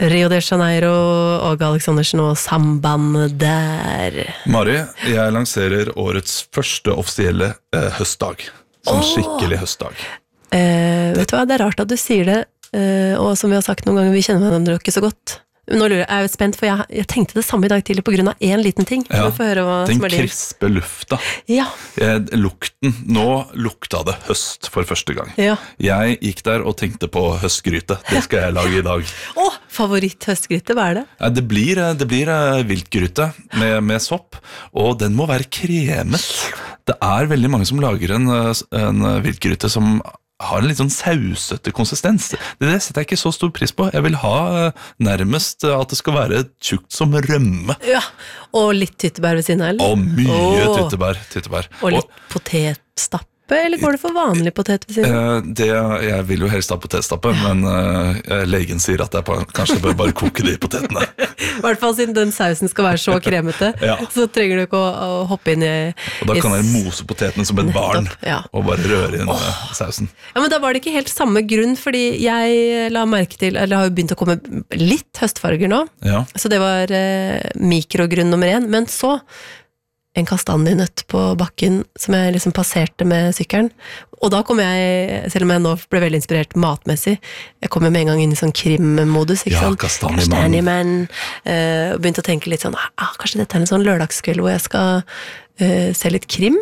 Rio de Janeiro og Alexandersen og samband der. Mari, jeg lanserer årets første offisielle høstdag. Sånn skikkelig høstdag. Vet du hva, det rart at du sier det, og som vi har sagt noen ganger, vi kjenner hverandre ikke så godt. Nå lurer jeg jo spent, for jeg tenkte det samme i dag tidlig på grunn av en liten ting. Ja, den som krispe lufta. Ja. Lukten, nå lukta det høst for første gang. Ja. Jeg gikk der og tenkte på høstgryte. Det skal jeg lage i dag. Favoritthøstgryte, hva er det? Ja, det blir viltgryte med sopp, og den må være kremet. Det er veldig mange som lager en viltgryte som har en litt sånn sausete konsistens. Det setter jeg ikke så stor pris på. Jeg vil ha nærmest at det skal være tjukt som rømme. Ja, og litt tyttebær ved siden av, eller? Og mye tyttebær. Og litt potetstappe, eller går det for vanlig potet ved siden av? Jeg vil jo helst ha potetstappe, men legen sier at jeg kanskje bør bare koke de potetene. I hvert fall siden den sausen skal være så kremete, så trenger du ikke å hoppe inn i... Og da kan jeg mose potetene som et barn, og bare røre inn sausen. Ja, men da var det ikke helt samme grunn, fordi jeg la merke til, eller har jo begynt å komme litt høstfarger nå, så det var mikrogrunn nummer 1, men så en kastanjenøtt på bakken som jeg liksom passerte med sykkelen. Og da kom jeg, selv om jeg nå ble veldig inspirert matmessig, jeg kom jo med en gang inn i sånn krimmodus, ikke sant? Kastanjemann. Og begynte å tenke litt sånn, kanskje dette er en sånn lørdagskveld hvor jeg skal se litt krim.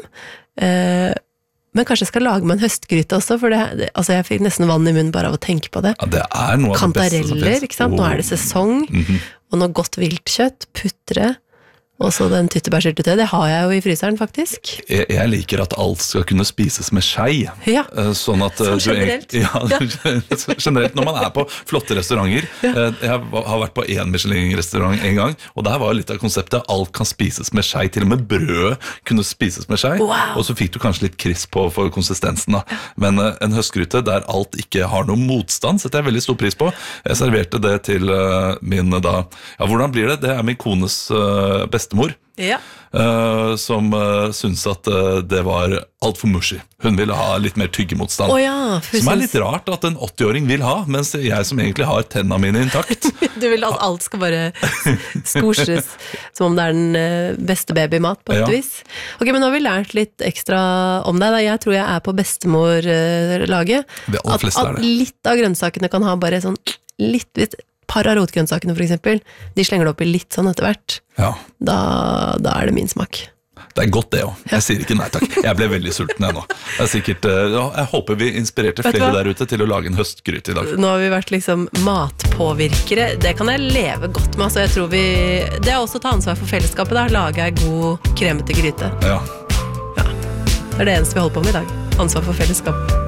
Men kanskje jeg skal lage meg en høstgryte også, for altså jeg fikk nesten vann i munnen bare av å tenke på det. Ja, det er noe av det beste som finnes. Kantareller, ikke sant? Nå er det sesong, og noe godt viltkjøtt, puttere. Og så den tyttebærsyltetøy, det har jeg jo i fryseren faktisk. Jeg liker at alt skal kunne spises med skei. Ja, sånn at generelt. Generelt når man er på flotte restauranter. Jeg har vært på en Michelin-restaurant en gang, og der var litt av konseptet, alt kan spises med skei, til og med brød kunne spises med skei. Og så fikk du kanskje litt krisp på for konsistensen da. Men en høstgryte der alt ikke har noen motstand, setter jeg veldig stor pris på. Jeg serverte det til min da, hvordan blir det? Det er min kones bestemor, som syntes at det var alt for mushy. Hun ville ha litt mer tyggemotstand. Som er litt rart at en 80-åring vil ha, mens jeg som egentlig har tennene mine intakt. Du vil at alt skal bare skosjes, som om det er den beste babymat på et vis. Ok, men nå har vi lært litt ekstra om deg. Jeg tror jeg er på bestemorlaget. At litt av grønnsakene kan ha bare sånn litt par av rotgrønnsakene for eksempel, de slenger det opp i litt sånn etter hvert. Da er det min smak. Det er godt det også. Jeg sier ikke nei takk. Jeg ble veldig sulten jeg nå. Jeg håper vi inspirerte flere der ute til å lage en høstgryte i dag. Nå har vi vært liksom matpåvirkere. Det kan jeg leve godt med. Altså, jeg tror det er også å ta ansvar for fellesskapet da. Lage en god kremete gryte. Det er det eneste vi holder på med i dag. Ansvar for fellesskap.